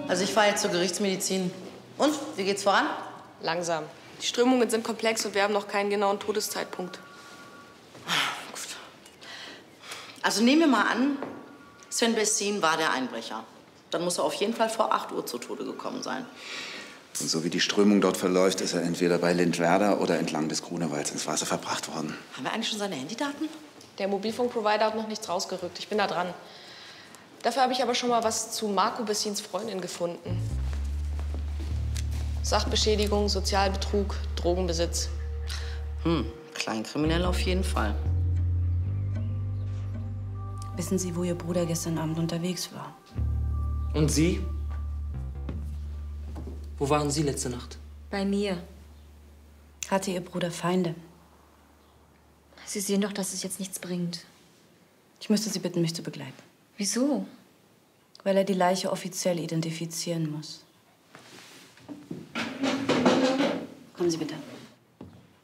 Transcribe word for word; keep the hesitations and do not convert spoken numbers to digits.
Also ich fahre jetzt zur Gerichtsmedizin. Und, wie geht's voran? Langsam. Die Strömungen sind komplex und wir haben noch keinen genauen Todeszeitpunkt. Gut. Also nehmen wir mal an, Sven Bessin war der Einbrecher. Dann muss er auf jeden Fall vor acht Uhr zu Tode gekommen sein. Und so wie die Strömung dort verläuft, ist er entweder bei Lindwerder oder entlang des Grunewalds ins Wasser verbracht worden. Haben wir eigentlich schon seine Handydaten? Der Mobilfunkprovider hat noch nichts rausgerückt. Ich bin da dran. Dafür habe ich aber schon mal was zu Marco Bessins Freundin gefunden. Sachbeschädigung, Sozialbetrug, Drogenbesitz. Hm, Kleinkriminell auf jeden Fall. Wissen Sie, wo Ihr Bruder gestern Abend unterwegs war? Und Sie? Wo waren Sie letzte Nacht? Bei mir. Hatte Ihr Bruder Feinde? Sie sehen doch, dass es jetzt nichts bringt. Ich müsste Sie bitten, mich zu begleiten. Wieso? Weil er die Leiche offiziell identifizieren muss. Kommen Sie bitte.